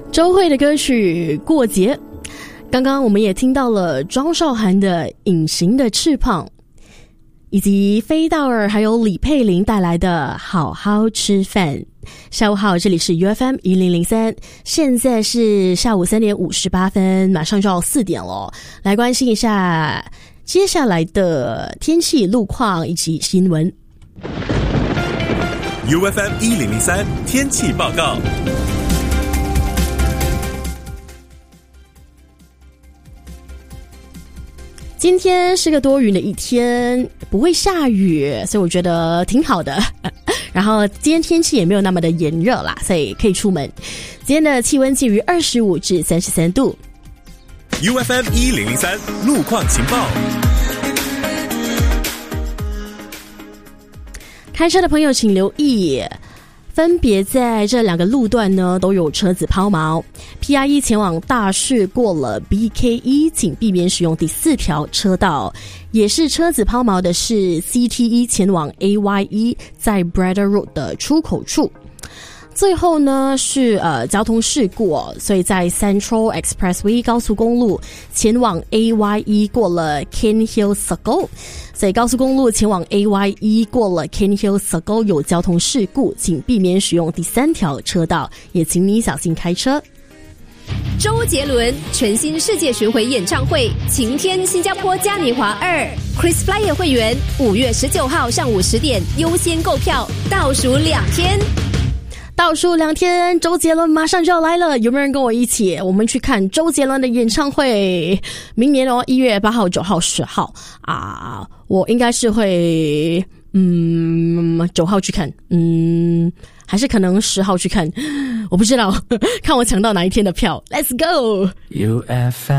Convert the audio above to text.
周蕙的歌曲《过节》，刚刚我们也听到了庄韶涵的《隐形的翅膀》，以及菲道尔还有李佩玲带来的《好好吃饭》。下午好，这里是 UFM 1003，现在是下午3点58分，马上就要4点了。来关心一下接下来的天气路况以及新闻。 UFM 1003天气报告。 今天是个多云的一天，不会下雨，所以我觉得挺好的。然后今天天气也没有那么的炎热啦，所以可以出门。今天的气温介于25至33度。 UFM 1003路况情报。 开车的朋友请留意，分别在这2个路段呢都有车子抛锚。PRE 前往大士过了 BK1， 请避免使用第4条车道。也是车子抛锚的是 CT1 前往 AY1， 在 Brother Road 的出口处。最后呢是交通事故所以在 Central Expressway 高速公路前往 AY1 过了 Cane Hill Circle， 所以高速公路前往 AY1 过了 Cane Hill Circle 有交通事故，请避免使用第3条车道，也请你小心开车。 周杰伦全新世界巡回演唱会晴天新加坡嘉年华2 Chris Flyer 会员5月19号上午10点优先购票，倒数2天。 倒数2天，周杰伦马上就要来了，有没有人跟我一起？我们去看周杰伦的演唱会，明年1月8号、9号、10号啊，我应该是会9号去看，还是可能10号去看，我不知道，看我抢到哪一天的票。Let's go！ UFM